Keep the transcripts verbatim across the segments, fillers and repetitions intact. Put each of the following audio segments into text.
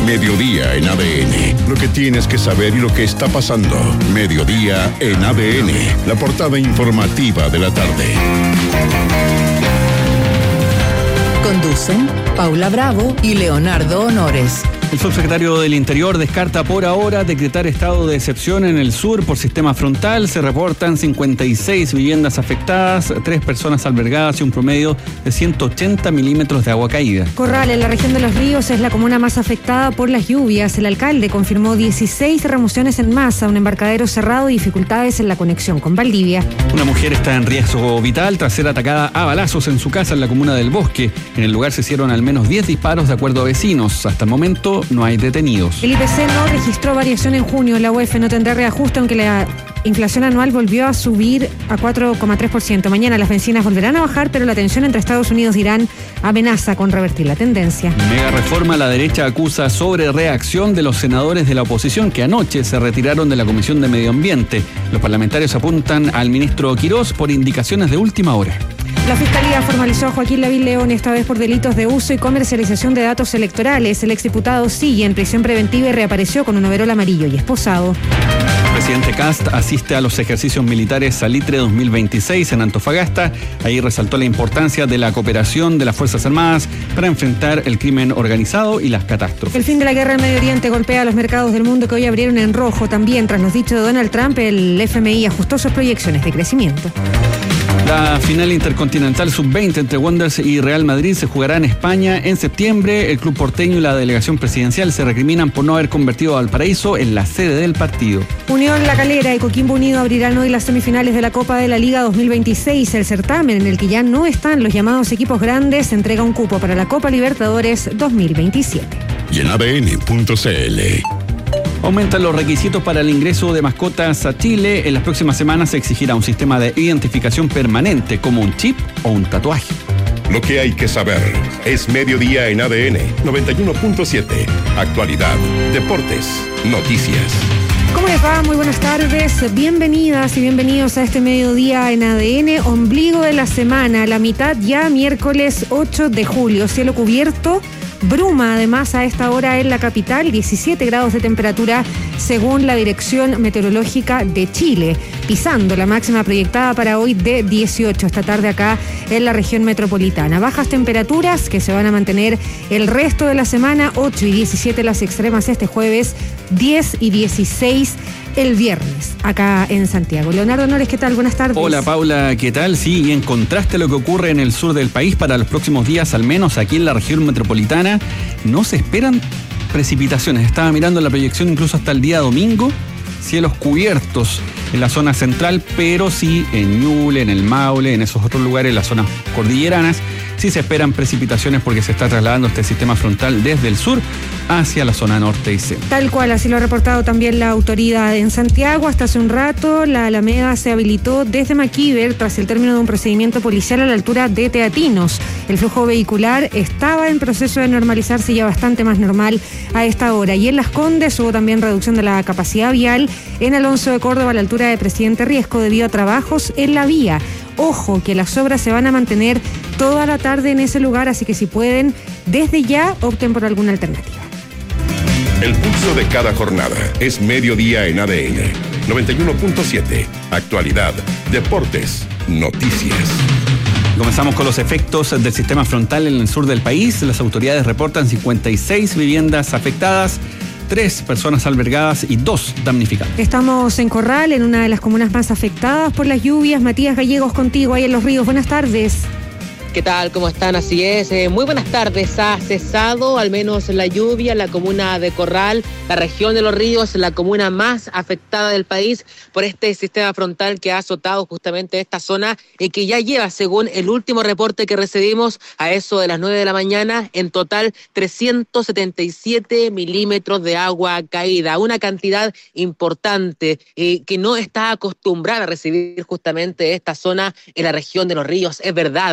Mediodía en A D N. Lo que tienes que saber y lo que está pasando. Mediodía en A D N. La portada informativa de la tarde. Conducen Paula Bravo y Leonardo Honores. El subsecretario del Interior descarta por ahora decretar estado de excepción en el sur por sistema frontal. Se reportan cincuenta y seis viviendas afectadas, tres personas albergadas y un promedio de ciento ochenta milímetros de agua caída. Corral, en la región de Los Ríos, es la comuna más afectada por las lluvias. El alcalde confirmó dieciséis remociones en masa, un embarcadero cerrado y dificultades en la conexión con Valdivia. Una mujer está en riesgo vital tras ser atacada a balazos en su casa en la comuna del Bosque. En el lugar se hicieron al menos diez disparos de acuerdo a vecinos. Hasta el momento no hay detenidos. El I P C no registró variación en junio. La U E F no tendrá reajuste, aunque la inflación anual volvió a subir a cuatro coma tres por ciento. Mañana las bencinas volverán a bajar, pero la tensión entre Estados Unidos e Irán amenaza con revertir la tendencia. Mega reforma. La derecha acusa sobre reacción de los senadores de la oposición que anoche se retiraron de la Comisión de Medio Ambiente. Los parlamentarios apuntan al ministro Quirós por indicaciones de última hora. La Fiscalía formalizó a Joaquín Lavín León, esta vez por delitos de uso y comercialización de datos electorales. El exdiputado sigue en prisión preventiva y reapareció con un overol amarillo y esposado. El presidente Kast asiste a los ejercicios militares Salitre dos mil veintiséis en Antofagasta. Ahí resaltó la importancia de la cooperación de las Fuerzas Armadas para enfrentar el crimen organizado y las catástrofes. El fin de la guerra en Medio Oriente golpea a los mercados del mundo, que hoy abrieron en rojo. También, tras los dichos de Donald Trump, el F M I ajustó sus proyecciones de crecimiento. La final intercontinental sub veinte entre Wanderers y Real Madrid se jugará en España en septiembre. El club porteño y la delegación presidencial se recriminan por no haber convertido a Valparaíso en la sede del partido. Unión La Calera y Coquimbo Unido abrirán hoy las semifinales de la Copa de la Liga dos mil veintiséis. El certamen, en el que ya no están los llamados equipos grandes, entrega un cupo para la Copa Libertadores dos mil veintisiete. Y en A D N punto C L. Aumentan los requisitos para el ingreso de mascotas a Chile. En las próximas semanas se exigirá un sistema de identificación permanente, como un chip o un tatuaje. Lo que hay que saber es Mediodía en A D N noventa y uno punto siete. Actualidad, deportes, noticias. ¿Cómo les va? Muy buenas tardes. Bienvenidas y bienvenidos a este Mediodía en A D N, ombligo de la semana, la mitad ya, miércoles ocho de julio. Cielo cubierto. Bruma, además, a esta hora en la capital, diecisiete grados de temperatura según la Dirección Meteorológica de Chile, pisando la máxima proyectada para hoy de dieciocho esta tarde acá en la región metropolitana. Bajas temperaturas que se van a mantener el resto de la semana, ocho y diecisiete las extremas este jueves, diez y dieciséis el viernes, acá en Santiago. Leonardo Honores, ¿qué tal? Buenas tardes. Hola Paula, ¿qué tal? Sí, y en contraste a lo que ocurre en el sur del país, para los próximos días, al menos aquí en la región metropolitana, no se esperan precipitaciones. Estaba mirando la proyección incluso hasta el día domingo, cielos cubiertos en la zona central, pero sí en Ñuble, en el Maule, en esos otros lugares, las zonas cordilleranas, sí se esperan precipitaciones porque se está trasladando este sistema frontal desde el sur hacia la zona norte y centro. Tal cual, así lo ha reportado también la autoridad en Santiago. Hasta hace un rato, la Alameda se habilitó desde Maquiver tras el término de un procedimiento policial a la altura de Teatinos. El flujo vehicular estaba en proceso de normalizarse, ya bastante más normal a esta hora. Y en Las Condes hubo también reducción de la capacidad vial en Alonso de Córdoba a la altura de Presidente Riesco debido a trabajos en la vía. Ojo, que las obras se van a mantener toda la tarde en ese lugar, así que si pueden, desde ya opten por alguna alternativa. El pulso de cada jornada es Mediodía en A D N noventa y uno punto siete. Actualidad, deportes, noticias. Comenzamos con los efectos del sistema frontal en el sur del país. Las autoridades reportan cincuenta y seis viviendas afectadas, tres personas albergadas y dos damnificadas. Estamos en Corral, en una de las comunas más afectadas por las lluvias. Matías Gallegos contigo ahí en Los Ríos. Buenas tardes. ¿Qué tal? ¿Cómo están? Así es. Eh, muy buenas tardes. Ha cesado al menos la lluvia en la comuna de Corral, la región de Los Ríos, la comuna más afectada del país por este sistema frontal que ha azotado justamente esta zona y que ya lleva, según el último reporte que recibimos a eso de las nueve de la mañana, en total trescientos setenta y siete milímetros de agua caída. Una cantidad importante eh, que no está acostumbrada a recibir justamente esta zona en la región de Los Ríos. Es verdad, acá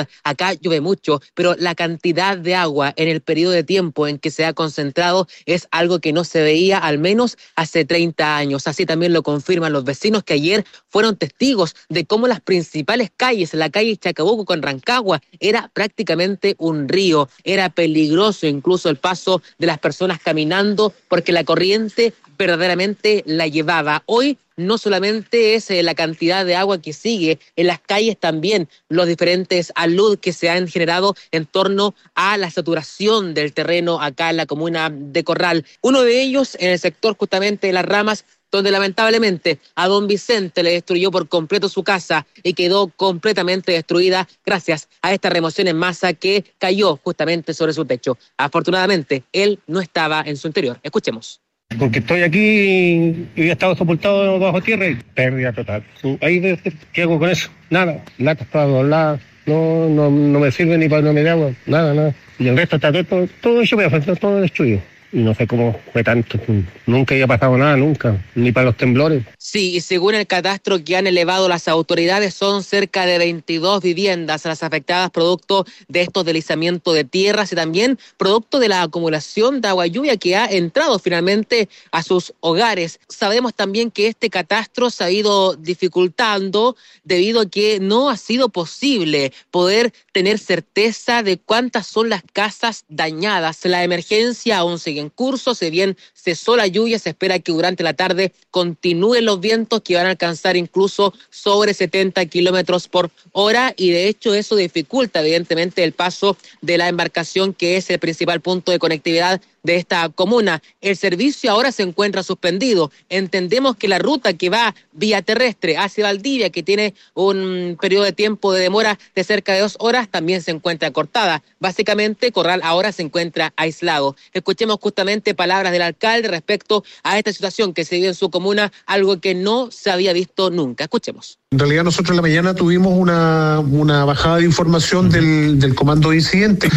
acá llueve mucho, pero la cantidad de agua en el periodo de tiempo en que se ha concentrado es algo que no se veía al menos hace treinta años. Así también lo confirman los vecinos que ayer fueron testigos de cómo las principales calles, la calle Chacabuco con Rancagua, era prácticamente un río. Era peligroso incluso el paso de las personas caminando porque la corriente verdaderamente la llevaba. Hoy no solamente es eh, la cantidad de agua que sigue en las calles, también los diferentes alud que se han generado en torno a la saturación del terreno acá en la comuna de Corral. Uno de ellos en el sector justamente de Las Ramas, donde lamentablemente a don Vicente le destruyó por completo su casa y quedó completamente destruida gracias a esta remoción en masa que cayó justamente sobre su techo. Afortunadamente, él no estaba en su interior. Escuchemos. Porque estoy aquí y he estado sepultado bajo tierra y pérdida total. Ahí, ¿qué hago con eso? Nada. Latas todas dobladas. No, no, no me sirve ni para no me de agua. Nada, nada. Y el resto está todo, todo hecho pedazos, todo destruido. Y no sé cómo fue tanto. Nunca había pasado nada, nunca. Ni para los temblores. Sí, y según el catastro que han elevado las autoridades, son cerca de veintidós viviendas las afectadas producto de estos deslizamientos de tierras y también producto de la acumulación de agua lluvia que ha entrado finalmente a sus hogares. Sabemos también que este catastro se ha ido dificultando debido a que no ha sido posible poder tener certeza de cuántas son las casas dañadas. La emergencia aún sigue en curso, si bien cesó la lluvia, se espera que durante la tarde continúen los vientos que van a alcanzar incluso sobre setenta kilómetros por hora y de hecho eso dificulta evidentemente el paso de la embarcación que es el principal punto de conectividad de esta comuna. El servicio ahora se encuentra suspendido. Entendemos que la ruta que va vía terrestre hacia Valdivia, que tiene un periodo de tiempo de demora de cerca de dos horas, también se encuentra cortada. Básicamente, Corral ahora se encuentra aislado. Escuchemos justamente palabras del alcalde respecto a esta situación que se vive en su comuna, algo que no se había visto nunca. Escuchemos. En realidad nosotros en la mañana tuvimos una, una bajada de información del, del comando de incidentes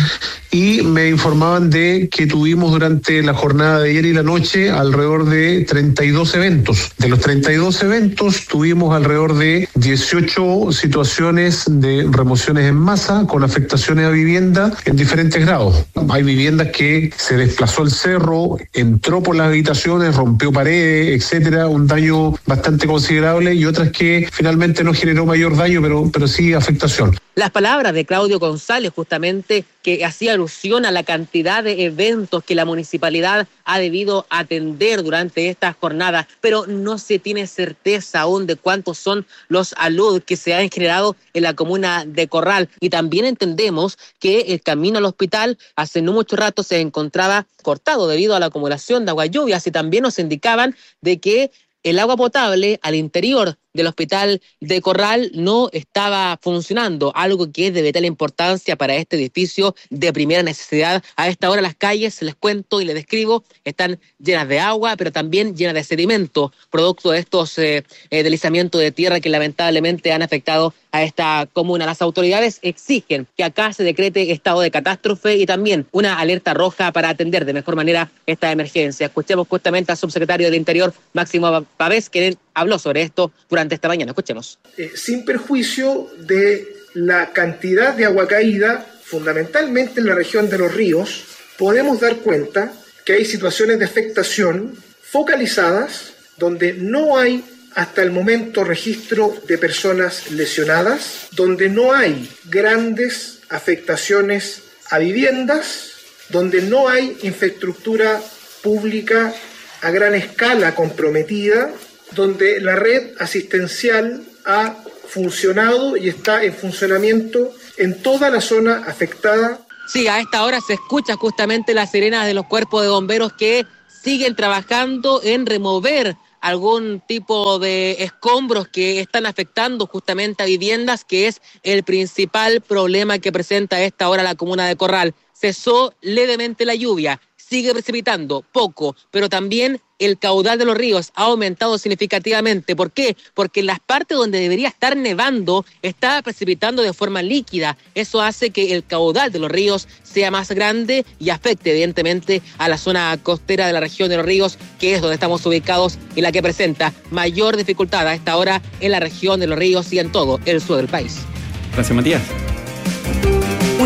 y me informaban de que tuvimos durante la jornada de ayer y la noche alrededor de treinta y dos eventos. De los treinta y dos eventos tuvimos alrededor de dieciocho situaciones de remociones en masa con afectaciones a vivienda en diferentes grados. Hay viviendas que se desplazó el cerro, entró por las habitaciones, rompió paredes, etcétera, un daño bastante considerable y otras que finalmente no generó mayor daño, pero, pero sí afectación. Las palabras de Claudio González, justamente, que hacía alusión a la cantidad de eventos que la municipalidad ha debido atender durante estas jornadas, pero no se tiene certeza aún de cuántos son los alud que se han generado en la comuna de Corral. Y también entendemos que el camino al hospital hace no mucho rato se encontraba cortado debido a la acumulación de agua lluvias y también nos indicaban de que el agua potable al interior del hospital de Corral no estaba funcionando, algo que es de vital importancia para este edificio de primera necesidad. A esta hora las calles, les cuento y les describo, están llenas de agua, pero también llenas de sedimento, producto de estos eh, eh, deslizamientos de tierra que lamentablemente han afectado a esta comuna. Las autoridades exigen que acá se decrete estado de catástrofe y también una alerta roja para atender de mejor manera esta emergencia. Escuchemos justamente al subsecretario del Interior, Máximo Pavés, que habló sobre esto durante esta mañana. Escuchemos. Eh, sin perjuicio de la cantidad de agua caída, fundamentalmente en la región de los ríos, podemos dar cuenta que hay situaciones de afectación focalizadas donde no hay hasta el momento registro de personas lesionadas, donde no hay grandes afectaciones a viviendas, donde no hay infraestructura pública a gran escala comprometida, donde la red asistencial ha funcionado y está en funcionamiento en toda la zona afectada. Sí, a esta hora se escucha justamente las sirenas de los cuerpos de bomberos que siguen trabajando en remover algún tipo de escombros que están afectando justamente a viviendas, que es el principal problema que presenta a esta hora la comuna de Corral. Cesó levemente la lluvia, sigue precipitando poco, pero también el caudal de los ríos ha aumentado significativamente. ¿Por qué? Porque en las partes donde debería estar nevando está precipitando de forma líquida. Eso hace que el caudal de los ríos sea más grande y afecte evidentemente a la zona costera de la región de los ríos, que es donde estamos ubicados y la que presenta mayor dificultad a esta hora en la región de los ríos y en todo el sur del país. Gracias, Matías.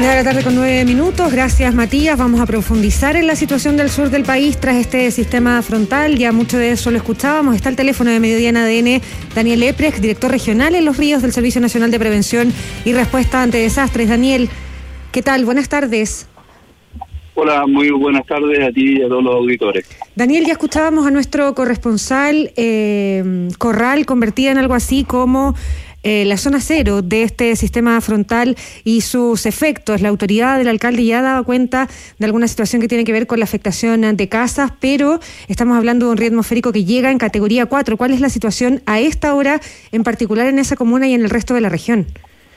Una de la tarde con nueve minutos. Gracias, Matías. Vamos a profundizar en la situación del sur del país tras este sistema frontal. Ya mucho de eso lo escuchábamos. Está el teléfono de Mediodía en A D N, Daniel Eprecht, director regional en Los Ríos del Servicio Nacional de Prevención y Respuesta ante Desastres. Daniel, ¿qué tal? Buenas tardes. Hola, muy buenas tardes a ti y a todos los auditores. Daniel, ya escuchábamos a nuestro corresponsal, eh, Corral, convertida en algo así como eh, la zona cero de este sistema frontal y sus efectos. La autoridad del alcalde ya ha dado cuenta de alguna situación que tiene que ver con la afectación de casas, pero estamos hablando de un riesgo atmosférico que llega en categoría cuatro. ¿Cuál es la situación a esta hora, en particular en esa comuna y en el resto de la región?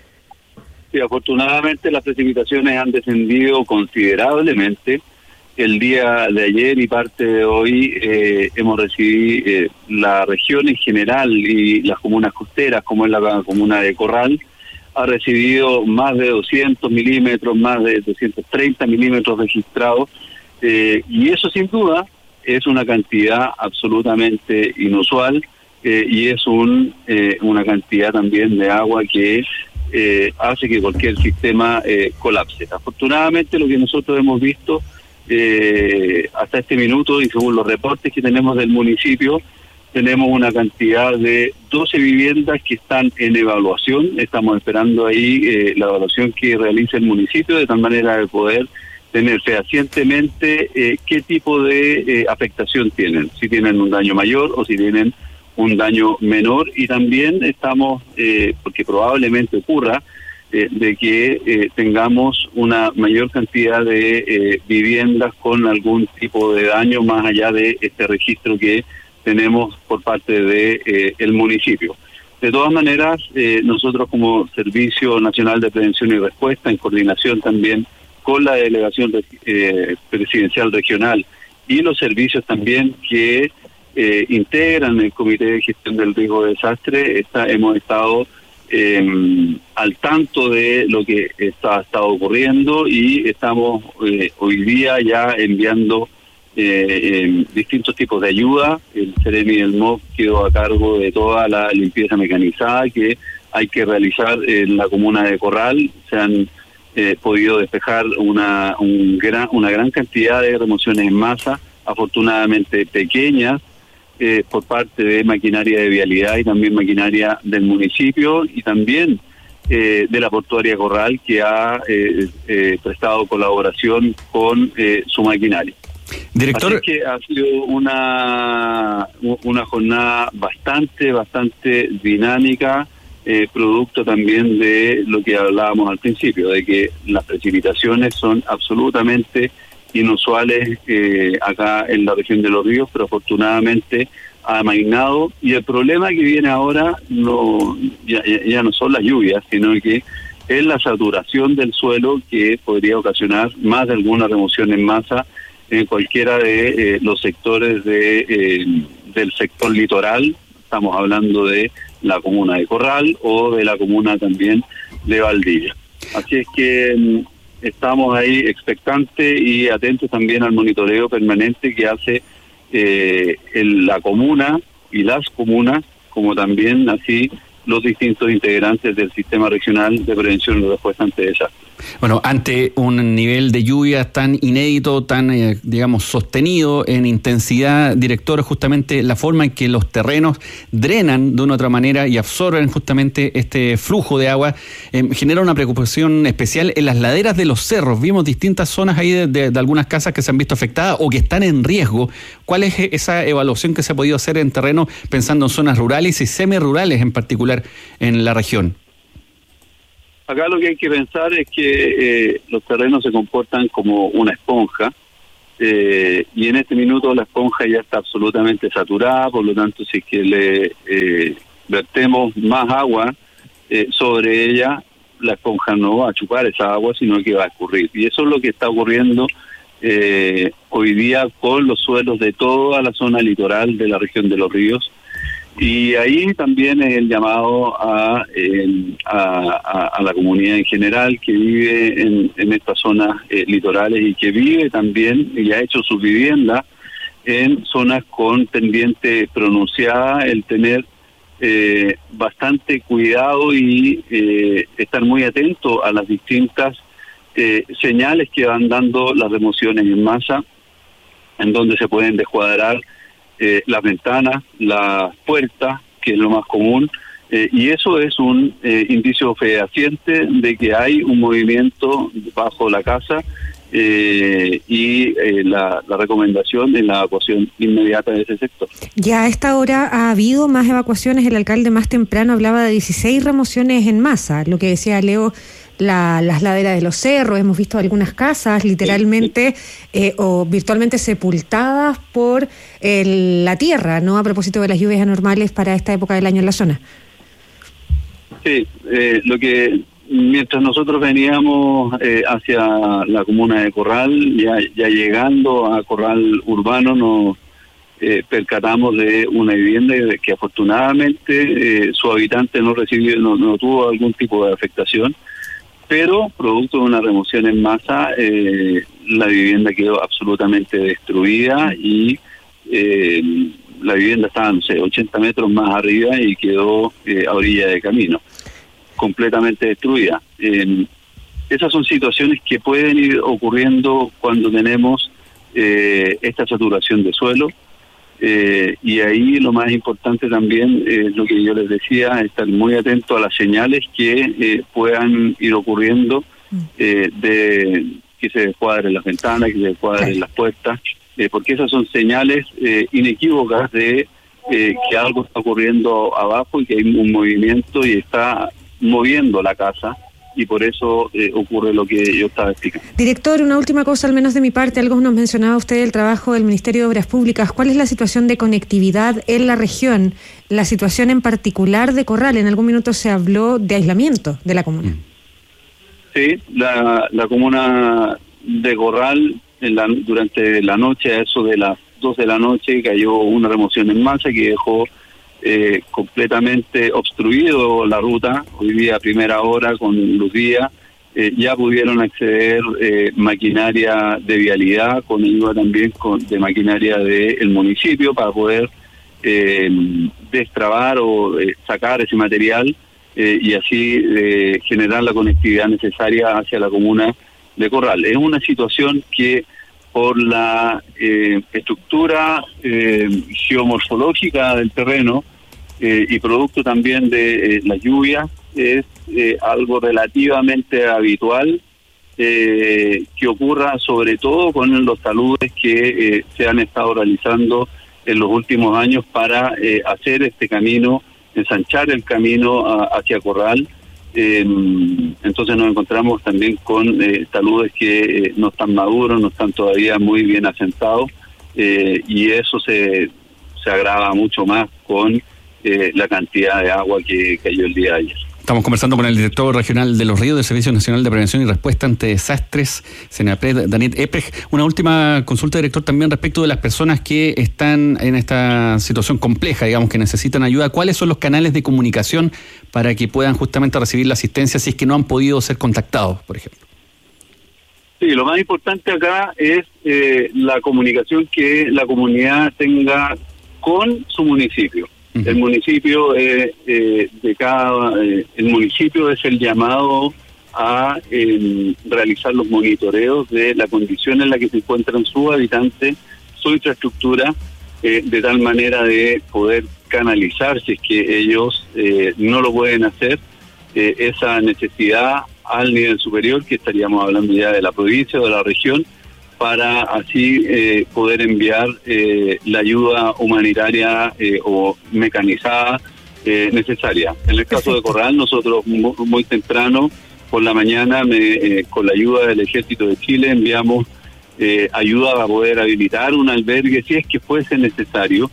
Sí, afortunadamente las precipitaciones han descendido considerablemente. El día de ayer y parte de hoy eh, hemos recibido eh, la región en general y las comunas costeras, como es la comuna de Corral, ha recibido más de doscientos milímetros, más de doscientos treinta milímetros registrados, eh, y eso sin duda es una cantidad absolutamente inusual eh, y es un eh, una cantidad también de agua que Eh, hace que cualquier sistema eh, colapse. Afortunadamente lo que nosotros hemos visto eh, hasta este minuto y según los reportes que tenemos del municipio, tenemos una cantidad de doce viviendas que están en evaluación. Estamos esperando ahí eh, la evaluación que realiza el municipio de tal manera de poder tener fehacientemente eh, qué tipo de eh, afectación tienen, si tienen un daño mayor o si tienen un daño menor, y también estamos, eh, porque probablemente ocurra, eh, de que eh, tengamos una mayor cantidad de eh, viviendas con algún tipo de daño más allá de este registro que tenemos por parte de eh, el municipio. De todas maneras, eh, nosotros como Servicio Nacional de Prevención y Respuesta, en coordinación también con la Delegación eh, Presidencial Regional y los servicios también que Eh, integran el Comité de Gestión del Riesgo de Desastre, está, hemos estado eh, al tanto de lo que está, está ocurriendo y estamos eh, hoy día ya enviando eh, eh, distintos tipos de ayuda. El Ceremi del M O B quedó a cargo de toda la limpieza mecanizada que hay que realizar en la comuna de Corral. Se han eh, podido despejar una, un gran, una gran cantidad de remociones en masa, afortunadamente pequeñas, Eh, por parte de maquinaria de vialidad y también maquinaria del municipio y también eh, de la portuaria Corral, que ha eh, eh, prestado colaboración con eh, su maquinaria. Director, así que ha sido una una jornada bastante bastante dinámica, eh, producto también de lo que hablábamos al principio, de que las precipitaciones son absolutamente inusuales eh, acá en la región de Los Ríos, pero afortunadamente ha amainado, y el problema que viene ahora no ya, ya no son las lluvias, sino que es la saturación del suelo que podría ocasionar más de alguna remoción en masa en cualquiera de eh, los sectores de eh, del sector litoral. Estamos hablando de la comuna de Corral o de la comuna también de Valdivia. Así es que estamos ahí expectantes y atentos también al monitoreo permanente que hace eh, el, la comuna y las comunas, como también así los distintos integrantes del Sistema Regional de Prevención y Respuesta ante Desastres. Bueno, ante un nivel de lluvia tan inédito, tan, eh, digamos, sostenido en intensidad, director, justamente la forma en que los terrenos drenan de una u otra manera y absorben justamente este flujo de agua, eh, genera una preocupación especial en las laderas de los cerros. Vimos distintas zonas ahí de, de, de algunas casas que se han visto afectadas o que están en riesgo. ¿Cuál es esa evaluación que se ha podido hacer en terreno pensando en zonas rurales y semirurales en particular en la región? Acá lo que hay que pensar es que eh, los terrenos se comportan como una esponja eh, y en este minuto la esponja ya está absolutamente saturada, por lo tanto si es que le eh, vertemos más agua eh, sobre ella, la esponja no va a chupar esa agua, sino que va a escurrir. Y eso es lo que está ocurriendo eh, hoy día con los suelos de toda la zona litoral de la región de Los Ríos. Y ahí también es el llamado a, eh, a, a, a la comunidad en general que vive en, en estas zonas eh, litorales y que vive también y ha hecho sus viviendas en zonas con pendiente pronunciada, el tener eh, bastante cuidado y eh, estar muy atento a las distintas eh, señales que van dando las remociones en masa, en donde se pueden descuadrar eh, las ventanas, las puertas, que es lo más común, eh, y eso es un eh, indicio fehaciente de que hay un movimiento bajo la casa, eh, y eh, la, la recomendación de la evacuación inmediata de ese sector. Ya a esta hora ha habido más evacuaciones. El alcalde más temprano hablaba de dieciséis remociones en masa, lo que decía Leo, la, las laderas de los cerros. Hemos visto algunas casas literalmente eh, o virtualmente sepultadas por el, la tierra, ¿no? A propósito de las lluvias anormales para esta época del año en la zona. Sí, eh, lo que mientras nosotros veníamos eh, hacia la comuna de Corral, ya, ya llegando a Corral Urbano, nos eh, percatamos de una vivienda que afortunadamente eh, su habitante no recibió, no, no tuvo algún tipo de afectación, pero producto de una remoción en masa, eh, la vivienda quedó absolutamente destruida y eh, la vivienda estaba, no sé, ochenta metros más arriba y quedó eh, a orilla de camino, completamente destruida. Eh, esas son situaciones que pueden ir ocurriendo cuando tenemos eh, esta saturación de suelo, eh, y ahí lo más importante también es eh, lo que yo les decía, estar muy atento a las señales que eh, puedan ir ocurriendo, eh, de que se descuadren las ventanas, que se descuadren las puertas, eh, porque esas son señales eh, inequívocas de eh, que algo está ocurriendo abajo y que hay un movimiento y está moviendo la casa, y por eso eh, ocurre lo que yo estaba explicando. Director, una última cosa, al menos de mi parte, algo nos mencionaba usted del trabajo del Ministerio de Obras Públicas. ¿Cuál es la situación de conectividad en la región? La situación en particular de Corral, en algún minuto se habló de aislamiento de la comuna. Sí, la, la comuna de Corral, en la, durante la noche, a eso de las dos de la noche, cayó una remoción en masa que dejó Eh, completamente obstruido la ruta. Hoy día a primera hora con luz día eh, ya pudieron acceder eh, maquinaria de vialidad, con ayuda también con, de maquinaria del municipio para poder eh, destrabar o eh, sacar ese material eh, y así eh, generar la conectividad necesaria hacia la comuna de Corral. Es una situación que por la eh, estructura eh, geomorfológica del terreno eh, y producto también de eh, la lluvia, es eh, algo relativamente habitual eh, que ocurra, sobre todo con los taludes que eh, se han estado realizando en los últimos años para eh, hacer este camino, ensanchar el camino a, hacia Corral. Eh, entonces nos encontramos también con eh, taludes que eh, no están maduros, no están todavía muy bien asentados, eh, y eso se, se agrava mucho más con eh, la cantidad de agua que cayó el día de ayer. Estamos conversando con el director regional de los ríos del Servicio Nacional de Prevención y Respuesta ante Desastres, SENAPRED, Daniel Eprej. Una última consulta, director, también respecto de las personas que están en esta situación compleja, digamos, que necesitan ayuda. ¿Cuáles son los canales de comunicación para que puedan justamente recibir la asistencia si es que no han podido ser contactados, por ejemplo? Sí, lo más importante acá es eh, la comunicación que la comunidad tenga con su municipio. El municipio eh, eh, de cada eh, el municipio es el llamado a eh, realizar los monitoreos de la condición en la que se encuentran sus habitantes, su infraestructura, eh, de tal manera de poder canalizar, si es que ellos eh, no lo pueden hacer, eh, esa necesidad al nivel superior, que estaríamos hablando ya de la provincia o de la región, para así eh, poder enviar eh, la ayuda humanitaria eh, o mecanizada eh, necesaria. En el caso de Corral, nosotros muy, muy temprano, por la mañana, me, eh, con la ayuda del Ejército de Chile, enviamos eh, ayuda para poder habilitar un albergue si es que fuese necesario.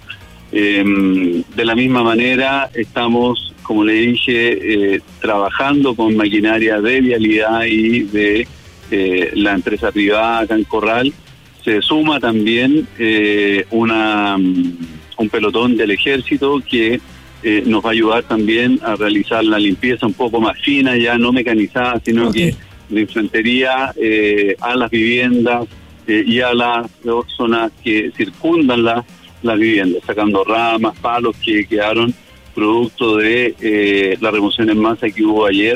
Eh, de la misma manera, estamos, como le dije, eh, trabajando con maquinaria de vialidad y de Eh, la empresa privada acá en Corral. Se suma también eh, una un pelotón del ejército que eh, nos va a ayudar también a realizar la limpieza un poco más fina, ya no mecanizada, sino okay. que de infantería eh, a las viviendas eh, y a las zonas que circundan la, las viviendas, sacando ramas, palos que quedaron producto de eh, la remoción en masa que hubo ayer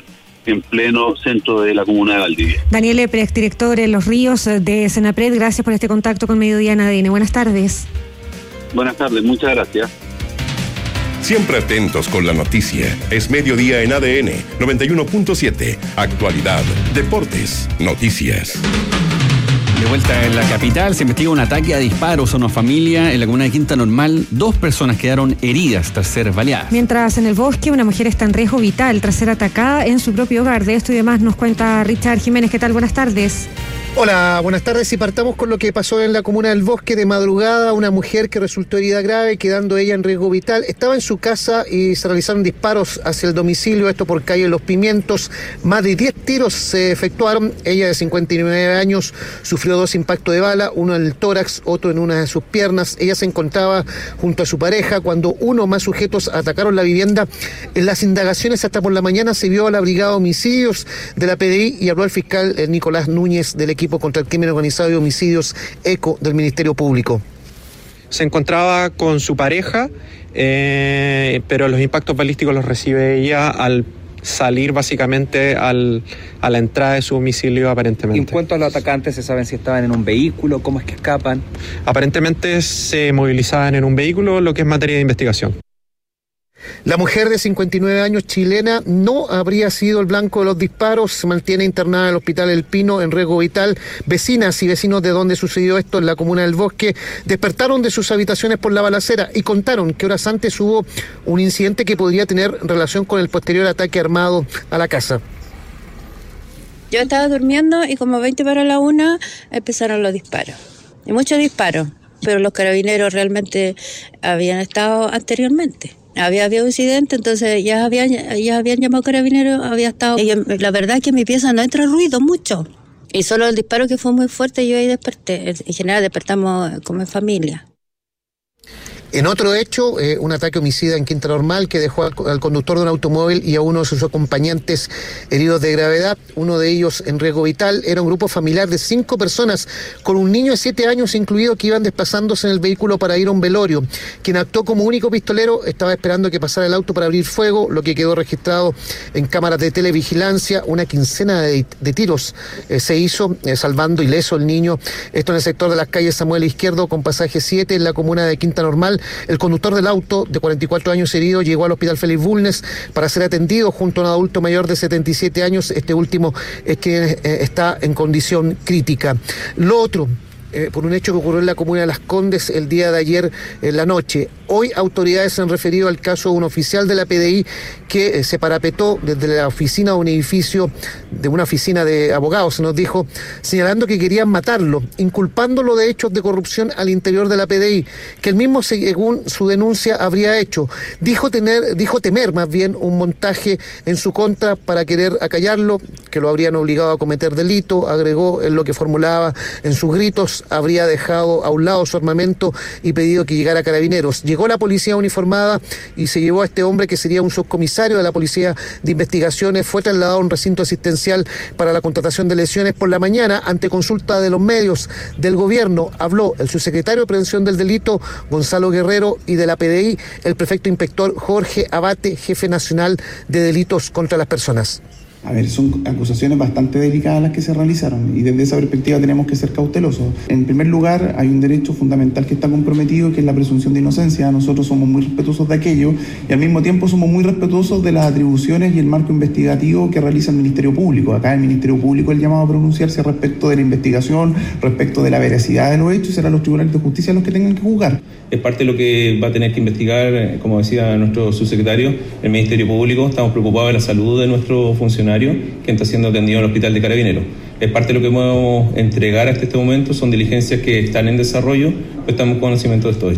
en pleno centro de la comuna de Valdivia. Daniel Epre, director de Los Ríos de Senapred, gracias por este contacto con Mediodía en A D N. Buenas tardes. Buenas tardes, muchas gracias. Siempre atentos con la noticia. Es Mediodía en A D N noventa y uno punto siete. Actualidad, deportes, noticias. De vuelta en la capital, se investiga un ataque a disparos a una familia en la comuna de Quinta Normal. Dos personas quedaron heridas tras ser baleadas. Mientras en el bosque una mujer está en riesgo vital tras ser atacada en su propio hogar. De esto y demás nos cuenta Richard Jiménez. ¿Qué tal? Buenas tardes. Hola, buenas tardes y partamos con lo que pasó en la comuna del Bosque. De madrugada, una mujer que resultó herida grave, quedando ella en riesgo vital. Estaba en su casa y se realizaron disparos hacia el domicilio, esto por calle Los Pimientos. Más de diez tiros se efectuaron. Ella, de cincuenta y nueve años, sufrió dos impactos de bala, uno en el tórax, otro en una de sus piernas. Ella se encontraba junto a su pareja cuando uno o más sujetos atacaron la vivienda. En las indagaciones hasta por la mañana se vio a la Brigada de Homicidios de la P D I y habló al fiscal Nicolás Núñez del equipo contra el crimen organizado y homicidios ECO del Ministerio Público. Se encontraba con su pareja, eh, pero los impactos balísticos los recibe ella al salir básicamente al, a la entrada de su domicilio aparentemente. En cuanto a los atacantes, ¿se saben si estaban en un vehículo? ¿Cómo es que escapan? Aparentemente se movilizaban en un vehículo, lo que es materia de investigación. La mujer de cincuenta y nueve años, chilena, no habría sido el blanco de los disparos. Se mantiene internada en el Hospital El Pino en riesgo vital. Vecinas y vecinos de donde sucedió esto, en la comuna del Bosque, despertaron de sus habitaciones por la balacera y contaron que horas antes hubo un incidente que podría tener relación con el posterior ataque armado a la casa. Yo estaba durmiendo y como veinte para la una empezaron los disparos. Y muchos disparos, pero los carabineros realmente habían estado anteriormente. Había habido un incidente, entonces ya habían, ya habían llamado carabineros, había estado... Y la verdad es que en mi pieza no entra ruido mucho. Y solo el disparo que fue muy fuerte, yo ahí desperté. En general despertamos como familia. En otro hecho, eh, un ataque homicida en Quinta Normal que dejó al, al conductor de un automóvil y a uno de sus acompañantes heridos de gravedad, uno de ellos en riesgo vital. Era un grupo familiar de cinco personas con un niño de siete años incluido que iban desplazándose en el vehículo para ir a un velorio. Quien actuó como único pistolero estaba esperando que pasara el auto para abrir fuego, lo que quedó registrado en cámaras de televigilancia. Una quincena de, de tiros eh, se hizo, eh, salvando ileso el niño. Esto en el sector de las calles Samuel Izquierdo con pasaje siete en la comuna de Quinta Normal. El conductor del auto, de cuarenta y cuatro años herido, llegó al Hospital Félix Bulnes para ser atendido junto a un adulto mayor de setenta y siete años. Este último es que eh, está en condición crítica. Lo otro, eh, por un hecho que ocurrió en la comuna de Las Condes el día de ayer en la noche. Hoy autoridades han referido al caso de un oficial de la P D I que eh, se parapetó desde la oficina de un edificio, de una oficina de abogados, se nos dijo, señalando que querían matarlo, inculpándolo de hechos de corrupción al interior de la P D I, que él mismo, según su denuncia, habría hecho. Dijo tener, dijo temer más bien un montaje en su contra para querer acallarlo, que lo habrían obligado a cometer delito. Agregó en lo que formulaba en sus gritos, habría dejado a un lado su armamento y pedido que llegara carabineros. Llegó la policía uniformada y se llevó a este hombre, que sería un subcomisario de la Policía de Investigaciones. Fue trasladado a un recinto asistencial para la contratación de lesiones. Por la mañana, ante consulta de los medios del gobierno, habló el subsecretario de Prevención del Delito, Gonzalo Guerrero, y de la P D I, el prefecto inspector Jorge Abate, jefe nacional de delitos contra las personas. A ver, son acusaciones bastante delicadas las que se realizaron y desde esa perspectiva tenemos que ser cautelosos. En primer lugar, hay un derecho fundamental que está comprometido, que es la presunción de inocencia. Nosotros somos muy respetuosos de aquello y al mismo tiempo somos muy respetuosos de las atribuciones y el marco investigativo que realiza el Ministerio Público. Acá el Ministerio Público es el llamado a pronunciarse respecto de la investigación, respecto de la veracidad de los hechos, y serán los tribunales de justicia los que tengan que juzgar. Es parte de lo que va a tener que investigar, como decía nuestro subsecretario, el Ministerio Público. Estamos preocupados de la salud de nuestro funcionario que está siendo atendido en el Hospital de Carabineros. Es parte de lo que podemos entregar hasta este momento, son diligencias que están en desarrollo, pues estamos en conocimiento de esto.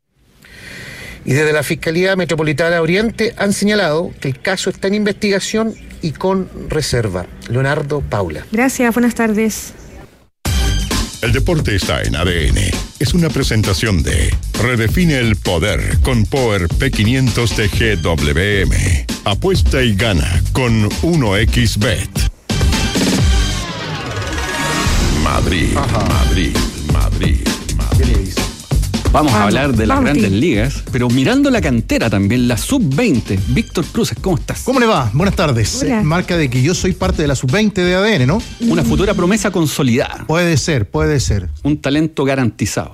Y desde la Fiscalía Metropolitana Oriente han señalado que el caso está en investigación y con reserva. Leonardo Paula. Gracias, buenas tardes. El deporte está en A D N. Es una presentación de Redefine el Poder con Power P quinientos de G W M. Apuesta y gana con uno equis bet. Madrid, Madrid, Madrid, Madrid. Vamos, vamos a hablar de las vamos, grandes tío. ligas, pero mirando la cantera también, la sub veinte. Víctor Cruces, ¿cómo estás? ¿Cómo le va? Buenas tardes. Hola. Marca de que yo soy parte de la sub veinte de A D N, ¿no? Una futura promesa consolidada. Puede ser, puede ser. Un talento garantizado.